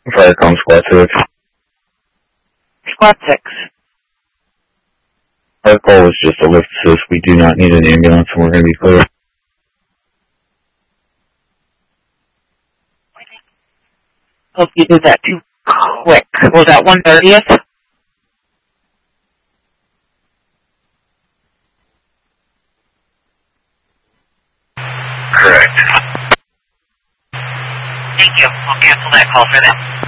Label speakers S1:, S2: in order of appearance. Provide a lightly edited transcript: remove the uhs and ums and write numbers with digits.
S1: Viacom Squad 6.
S2: Squad 6.
S1: Our goal is just a lift assist. We do not need an ambulance, and we're going to be clear.
S2: Hope you did that too quick. Was that 130th?
S1: Correct.
S2: Thank you. I'll cancel that call for them.